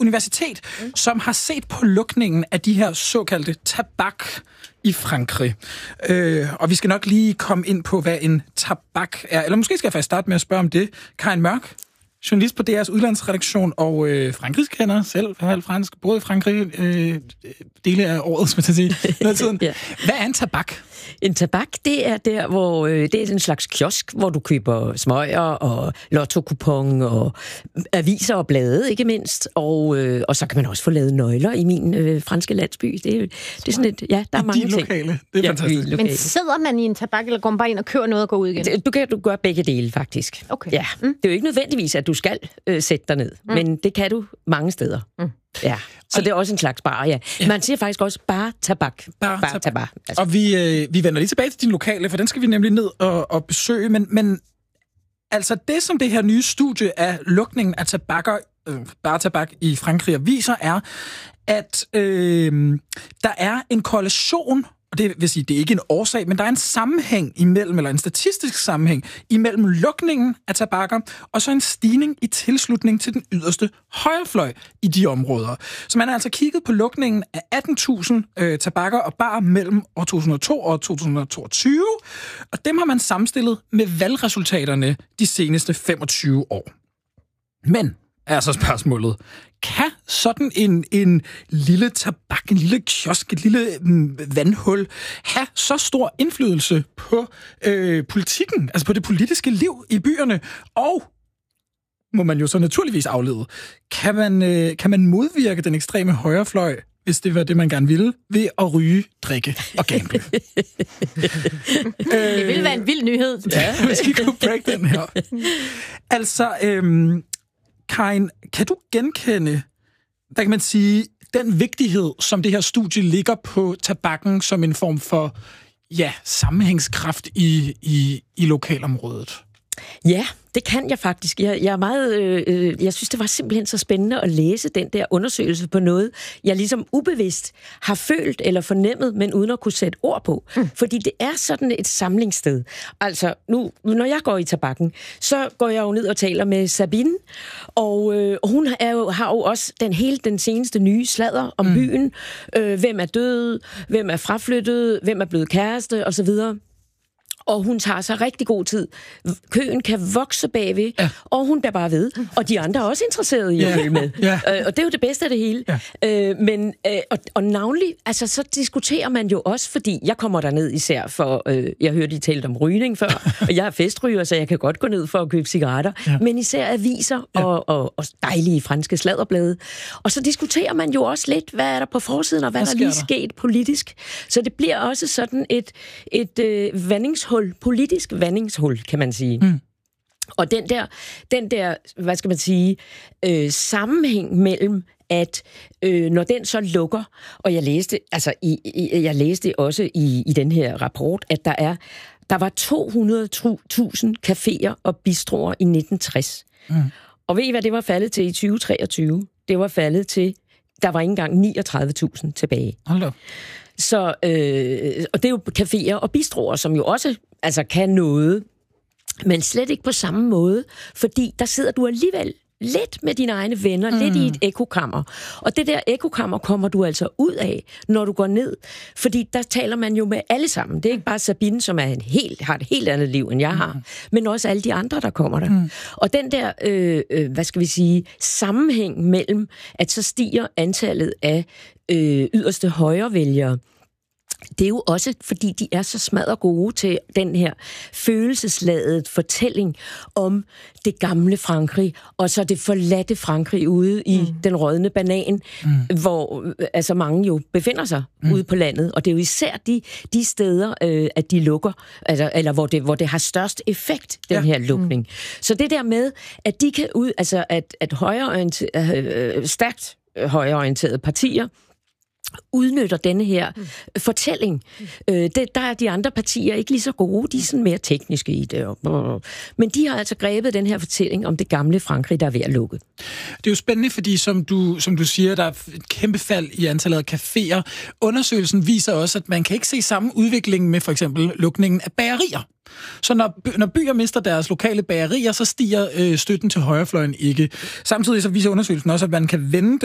universitet, som har set på lukningen af de her såkaldte tabak i Frankrig. Og vi skal nok lige komme ind på, hvad en tabak er. Eller måske skal jeg faktisk starte med at spørge om det. Karin Mørk, journalist på DR's udlandsredaktion og frankrigskender selv, halvt fransk, både i Frankrig, dele af året, skal man sige, noget tiden. Ja. Hvad er en tabak? En tabak, det er der, hvor det er en slags kiosk, hvor du køber smøger og lottokupon og aviser og blade, ikke mindst. Og så kan man også få lavet nøgler i min franske landsby. Det er sådan et, ja, der er mange ting. Lokale. Det er fantastisk. Men sidder man i en tabak, eller går man bare ind og køber noget og går ud igen? Du gør begge dele, faktisk. Okay. Ja. Det er jo ikke nødvendigvis, at du skal sætte dig ned, men det kan du mange steder. Ja, så det er også en slags bar, ja. Man siger faktisk også bare tabak. Bare tabak. Altså. Og vi vender lige tilbage til din lokale, for den skal vi nemlig ned og besøge, men altså det, som det her nye studie af lukningen af bare tabak i Frankrig viser, er, at der er en korrelation, og det vil sige, det er ikke en årsag, men der er en sammenhæng imellem, eller en statistisk sammenhæng imellem lukningen af tabakker, og så en stigning i tilslutning til den yderste højrefløj i de områder. Så man har altså kigget på lukningen af 18.000 tabakker og barer mellem år 2002 og 2022, og dem har man samstillet med valgresultaterne de seneste 25 år. Men er så spørgsmålet, kan sådan en lille tabak, en lille kiosk, et lille vandhul have så stor indflydelse på politikken, altså på det politiske liv i byerne? Og må man jo så naturligvis aflede, kan man modvirke den ekstreme højrefløj, hvis det var det, man gerne ville, ved at ryge, drikke og gamble? Det ville være en vild nyhed. Ja, hvis vi kunne break den her. Altså, Karin, kan du genkende, der kan man sige, den vigtighed, som det her studie ligger på tabakken som en form for sammenhængskraft i lokalområdet? Ja, det kan jeg faktisk. Jeg synes, det var simpelthen så spændende at læse den der undersøgelse på noget, jeg ligesom ubevidst har følt eller fornemmet, men uden at kunne sætte ord på. Fordi det er sådan et samlingssted. Altså, nu, når jeg går i tabakken, så går jeg jo ned og taler med Sabine, og hun har jo også den seneste nye sladder om byen. Hvem er død, hvem er fraflyttet, hvem er blevet kæreste, osv. Og hun tager sig rigtig god tid. Køen kan vokse bagved, og hun bliver bare ved. Og de andre er også interesserede i at følge med. Og det er jo det bedste af det hele. Og navnlig, altså så diskuterer man jo også, fordi jeg kommer derned især for, jeg hørte, I talte om rygning før, og jeg er festryger, så jeg kan godt gå ned for at købe cigaretter, men især aviser og dejlige franske sladderblade. Og så diskuterer man jo også lidt, hvad er der på forsiden, og hvad der lige sket politisk. Så det bliver også sådan et vandingshul, politisk vandingshul, kan man sige. Og den der, hvad skal man sige, sammenhæng mellem, at når den så lukker, og jeg læste også i den her rapport, at der var 200.000 caféer og bistroer i 1960. Og ved I, hvad det var faldet til i 2023? Det var faldet til, der var ikke engang 39.000 tilbage. Hold da. Så, og det er jo caféer og bistroer, som jo også kan noget, men slet ikke på samme måde, fordi der sidder du alligevel lidt med dine egne venner, lidt i et ekokammer. Og det der ekokammer kommer du altså ud af, når du går ned. Fordi der taler man jo med alle sammen. Det er ikke bare Sabine, som har et helt andet liv, end jeg har, men også alle de andre, der kommer der. Og den der, hvad skal vi sige, sammenhæng mellem, at så stiger antallet af yderste højrevælgere, det er jo også, fordi de er så smadret gode til den her følelsesladet fortælling om det gamle Frankrig, og så det forladte Frankrig ude i den rådne banan, hvor mange jo befinder sig ude på landet. Og det er jo især de steder, at de lukker, eller hvor det har størst effekt, den her lukning. Så det der med, at de kan ud, at stærkt højreorienterede partier udnytter denne her fortælling. Der er de andre partier ikke lige så gode, de er sådan mere tekniske i det. Men de har altså grebet den her fortælling om det gamle Frankrig, der er ved at lukke. Det er jo spændende, fordi som du siger, der er et kæmpe fald i antallet af caféer. Undersøgelsen viser også, at man kan ikke se samme udvikling med for eksempel lukningen af bagerier. Så når byer mister deres lokale bagerier, så stiger støtten til højrefløjen ikke. Samtidig så viser undersøgelsen også, at man kan vende